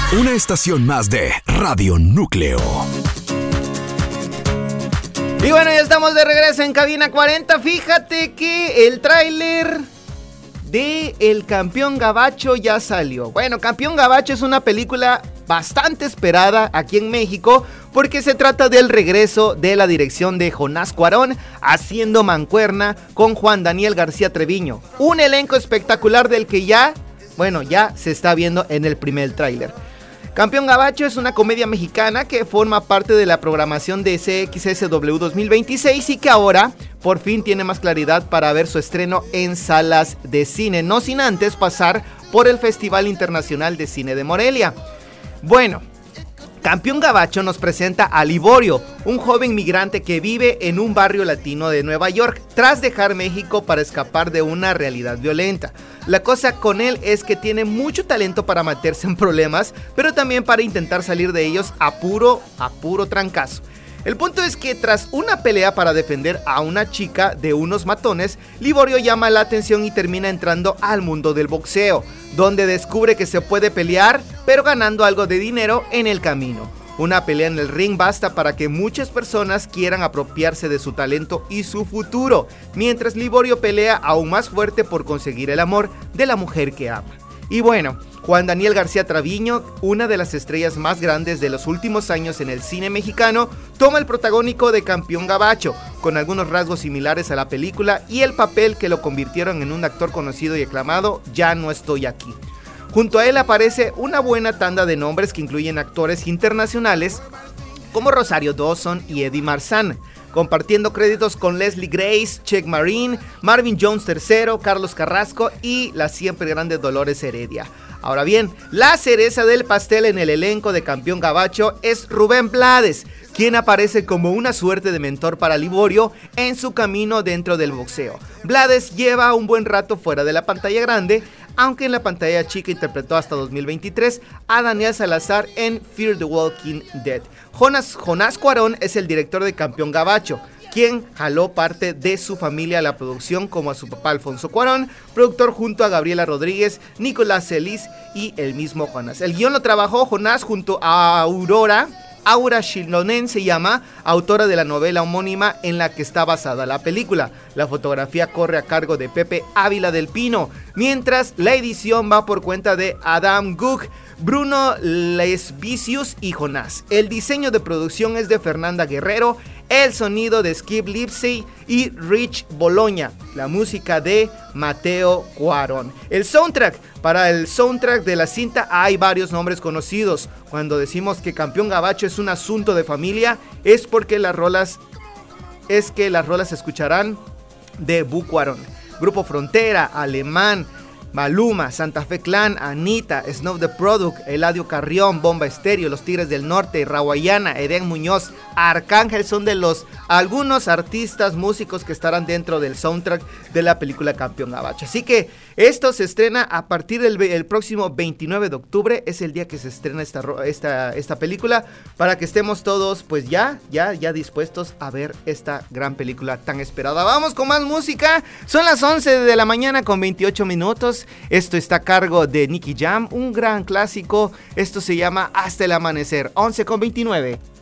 Una estación más de Radio Núcleo. Y bueno, ya estamos de regreso en Cabina 40. Fíjate que el tráiler de El Campeón Gabacho ya salió. Bueno, Campeón Gabacho es una película bastante esperada aquí en México porque se trata del regreso de la dirección de Jonás Cuarón haciendo mancuerna con Juan Daniel García Treviño. Un elenco espectacular del que ya se está viendo en el primer tráiler. Campeón Gabacho es una comedia mexicana que forma parte de la programación de CXSW 2026 y que ahora por fin tiene más claridad para ver su estreno en salas de cine, no sin antes pasar por el Festival Internacional de Cine de Morelia. Bueno, Campeón Gabacho nos presenta a Liborio, un joven migrante que vive en un barrio latino de Nueva York tras dejar México para escapar de una realidad violenta. La cosa con él es que tiene mucho talento para meterse en problemas, pero también para intentar salir de ellos a puro trancazo. El punto es que tras una pelea para defender a una chica de unos matones, Liborio llama la atención y termina entrando al mundo del boxeo, donde descubre que se puede pelear, pero ganando algo de dinero en el camino. Una pelea en el ring basta para que muchas personas quieran apropiarse de su talento y su futuro, mientras Liborio pelea aún más fuerte por conseguir el amor de la mujer que ama. Y bueno, Juan Daniel García Treviño, una de las estrellas más grandes de los últimos años en el cine mexicano, toma el protagónico de Campeón Gabacho, con algunos rasgos similares a la película y el papel que lo convirtieron en un actor conocido y aclamado, Ya no estoy aquí. Junto a él aparece una buena tanda de nombres que incluyen actores internacionales como Rosario Dawson y Eddie Marsan, compartiendo créditos con Leslie Grace, Check Marin, Marvin Jones III, Carlos Carrasco y la siempre grande Dolores Heredia. Ahora bien, la cereza del pastel en el elenco de Campeón Gabacho es Rubén Blades, quien aparece como una suerte de mentor para Liborio en su camino dentro del boxeo. Blades lleva un buen rato fuera de la pantalla grande, aunque en la pantalla chica interpretó hasta 2023 a Daniel Salazar en Fear the Walking Dead. Jonás Cuarón es el director de Campeón Gabacho, quien jaló parte de su familia a la producción, como a su papá Alfonso Cuarón, productor junto a Gabriela Rodríguez, Nicolás Celis y el mismo Jonás. El guión lo trabajó Jonás junto a Aura Shilonen se llama, autora de la novela homónima en la que está basada la película. La fotografía corre a cargo de Pepe Ávila del Pino, mientras la edición va por cuenta de Adam Gug, Bruno Lesvicius y Jonás. El diseño de producción es de Fernanda Guerrero, el sonido de Skip Lipsey y Rich Bologna, la música de Mateo Cuarón. Para el soundtrack de la cinta hay varios nombres conocidos. Cuando decimos que Campeón Gabacho es un asunto de familia, es porque las rolas se escucharán de Bu Cuarón, Grupo Frontera, Alemán, Maluma, Santa Fe Clan, Anita, Snow the Product, Eladio Carrión, Bomba Estéreo, Los Tigres del Norte, Rawayana, Eden Muñoz, Arcángel son de los algunos artistas músicos que estarán dentro del soundtrack de la película Campeón Gabacho. Así que esto se estrena a partir del próximo 29 de octubre, es el día que se estrena esta película, para que estemos todos pues ya dispuestos a ver esta gran película tan esperada. Vamos con más música, son las 11 de la mañana con 28 minutos. Esto está a cargo de Nicky Jam, un gran clásico. Esto se llama Hasta el Amanecer, 11 con 29.